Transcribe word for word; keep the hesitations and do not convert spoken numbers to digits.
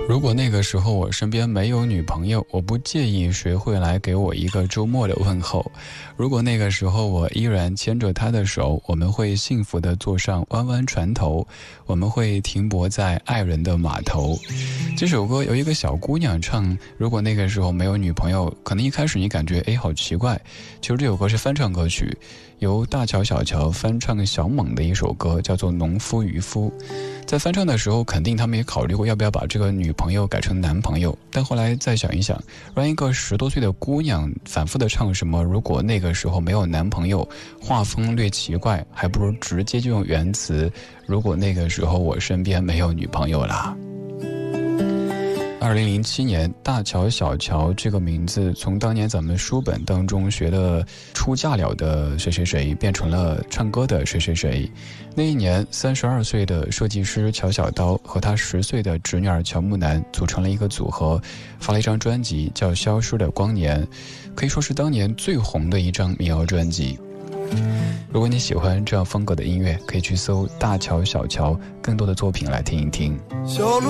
如果那个时候我身边没有女朋友，我不介意谁会来给我一个周末的问候。如果那个时候我依然牵着她的手，我们会幸福地坐上弯弯船头，我们会停泊在爱人的码头。这首歌有一个小姑娘唱，如果那个时候没有女朋友，可能一开始你感觉诶好奇怪，其实这首歌是翻唱歌曲，由大乔小乔翻唱小猛的一首歌，叫做《农夫渔夫》。在翻唱的时候，肯定他们也考虑过要不要把这个女朋友改成男朋友，但后来再想一想，让一个十多岁的姑娘反复的唱什么如果那个时候没有男朋友，画风略奇怪，还不如直接就用原词，如果那个时候我身边没有女朋友啦。二零零七年，大乔小乔这个名字从当年咱们书本当中学的出嫁了的谁谁谁变成了唱歌的谁谁谁。那一年，三十二岁的设计师乔小刀和他十岁的侄女儿乔木楠组成了一个组合，发了一张专辑叫《消失的光年》，可以说是当年最红的一张民谣专辑。如果你喜欢这样风格的音乐，可以去搜大乔小乔更多的作品来听一听。